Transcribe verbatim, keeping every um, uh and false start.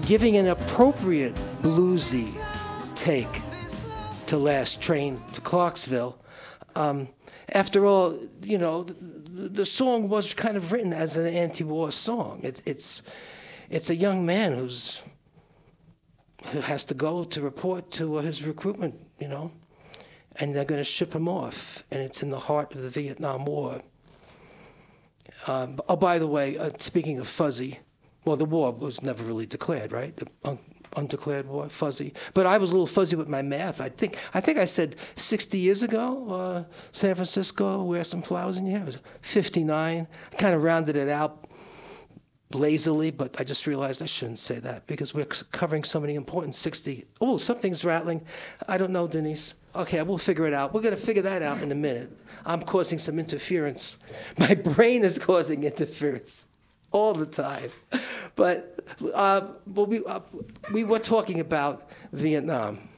giving an appropriate bluesy take to Last Train to Clarksville. Um, after all, you know, the, the song was kind of written as an anti-war song. It, it's, it's a young man who's who has to go to report to uh, his recruitment, you know, and they're going to ship him off, and it's in the heart of the Vietnam War. Um, oh, by the way, uh, speaking of fuzzy, well, the war was never really declared, right? The un undeclared war, fuzzy. But I was a little fuzzy with my math. I think I think I said sixty years ago, uh, San Francisco, wear some flowers in your hair. It was fifty-nine. I kind of rounded it out lazily, but I just realized I shouldn't say that because we're covering so many important sixty. Oh, something's rattling. I don't know, Denise. Okay, we'll figure it out. We're going to figure that out in a minute. I'm causing some interference. My brain is causing interference all the time. But uh, well, we, uh, we were talking about Vietnam.